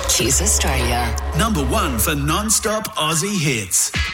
Kiss Australia. Number 1 for non-stop Aussie hits.